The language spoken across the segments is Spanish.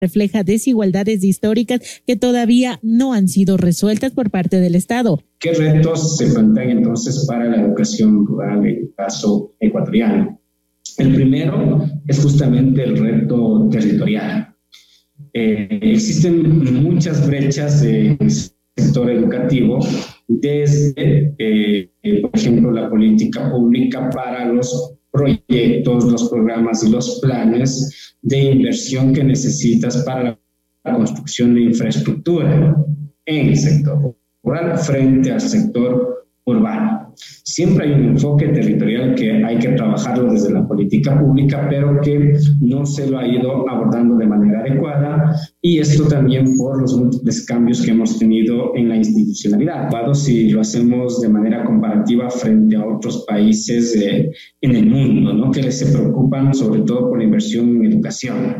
refleja desigualdades históricas que todavía no han sido resueltas por parte del Estado. ¿Qué retos se plantean entonces para la educación rural en el caso ecuatoriano? El primero es justamente el reto territorial. Existen muchas brechas en el sector educativo, desde, por ejemplo, la política pública para los proyectos, los programas y los planes de inversión que necesitas para la construcción de infraestructura en el sector rural frente al sector urbano. Siempre hay un enfoque territorial que hay que trabajarlo desde la política pública, pero que no se lo ha ido abordando de manera adecuada, y esto también por los múltiples cambios que hemos tenido en la institucionalidad. Si lo hacemos de manera comparativa frente a otros países en el mundo, ¿no?, que se preocupan sobre todo por la inversión en educación.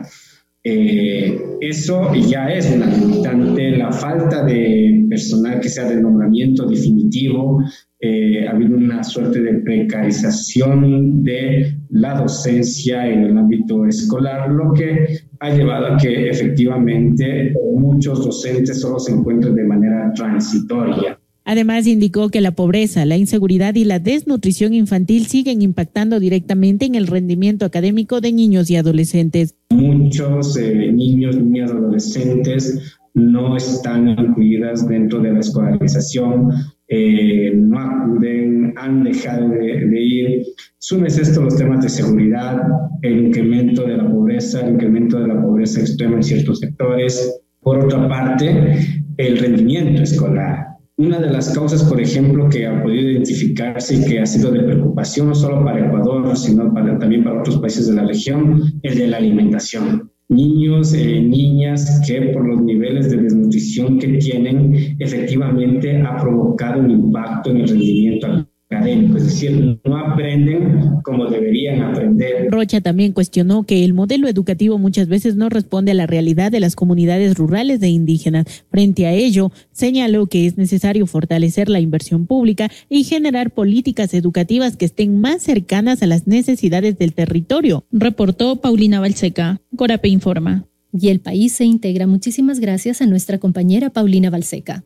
Eso ya es una limitante. La falta de personal que sea de nombramiento definitivo, ha habido una suerte de precarización de la docencia en el ámbito escolar, lo que ha llevado a que efectivamente muchos docentes solo se encuentren de manera transitoria. Además, indicó que la pobreza, la inseguridad y la desnutrición infantil siguen impactando directamente en el rendimiento académico de niños y adolescentes. Muchos niños, niñas, adolescentes no están incluidas dentro de la escolarización, no acuden, han dejado de ir. Sumes esto los temas de seguridad, el incremento de la pobreza extrema en ciertos sectores. Por otra parte, el rendimiento escolar. Una de las causas, por ejemplo, que ha podido identificarse y que ha sido de preocupación no solo para Ecuador, sino también para otros países de la región, el de la alimentación. Niños, niñas que por los niveles de desnutrición que tienen, efectivamente ha provocado un impacto en el rendimiento académico, es decir, no aprenden como deberían aprender. Rocha también cuestionó que el modelo educativo muchas veces no responde a la realidad de las comunidades rurales e indígenas. Frente a ello, señaló que es necesario fortalecer la inversión pública y generar políticas educativas que estén más cercanas a las necesidades del territorio. Reportó Paulina Balseca. Corape informa. Y el país se integra. Muchísimas gracias a nuestra compañera Paulina Balseca.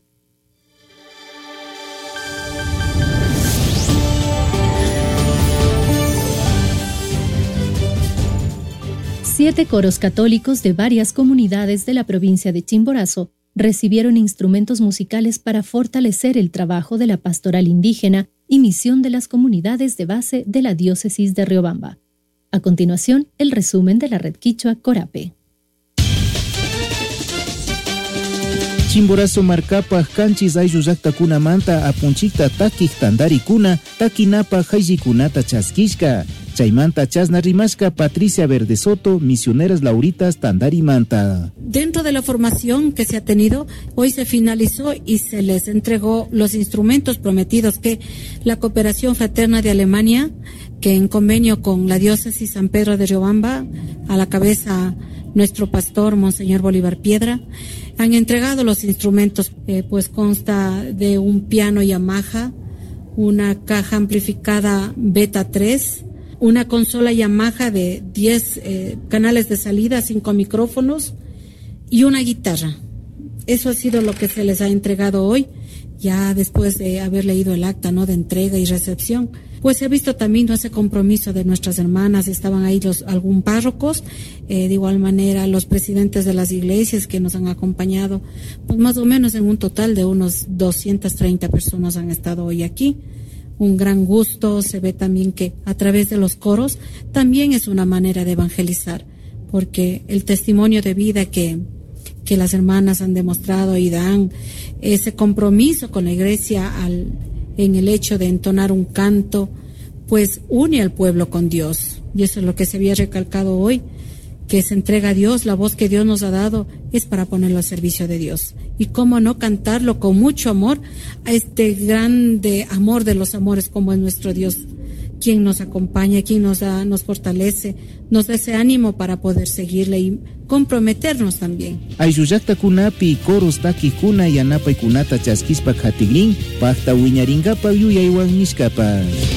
Siete coros católicos de varias comunidades de la provincia de Chimborazo recibieron instrumentos musicales para fortalecer el trabajo de la pastoral indígena y misión de las comunidades de base de la diócesis de Riobamba. A continuación, el resumen de la red quichua Corape. Chimborazo marcapa kanchis aylluyaqtakuna manta apunchikta takik tandarikuna takinapa hayyikunata chaskishka. Chaymanta chasna rimashka Patricia Verde Soto, Misioneras Lauritas Tandarimanta. Dentro de la formación que se ha tenido, hoy se finalizó y se les entregó los instrumentos prometidos que la Cooperación Fraterna de Alemania, que en convenio con la diócesis San Pedro de Riobamba, a la cabeza nuestro pastor Monseñor Bolívar Piedra, han entregado los instrumentos, pues consta de un piano Yamaha, una caja amplificada Beta 3, una consola Yamaha de 10 canales de salida, 5 micrófonos y una guitarra. Eso ha sido lo que se les ha entregado hoy, ya después de haber leído el acta, ¿no?, de entrega y recepción. Pues se ha visto también ese compromiso de nuestras hermanas, estaban ahí algún párrocos, de igual manera los presidentes de las iglesias que nos han acompañado, pues más o menos en un total de unos 230 personas han estado hoy aquí. Un gran gusto, se ve también que a través de los coros también es una manera de evangelizar, porque el testimonio de vida que las hermanas han demostrado y dan ese compromiso con la iglesia en el hecho de entonar un canto, pues une al pueblo con Dios. Y eso es lo que se había recalcado hoy, que se entrega a Dios, la voz que Dios nos ha dado es para ponerlo al servicio de Dios. Y cómo no cantarlo con mucho amor a este grande amor de los amores como es nuestro Dios, quien nos acompaña, quien nos fortalece, nos da ese ánimo para poder seguirle y comprometernos también. Aylluyaqta kunapi coros takikuna yanapay kunata chaskispa hatigrin, paqta wiñaringapa yuyaywan nishkapa.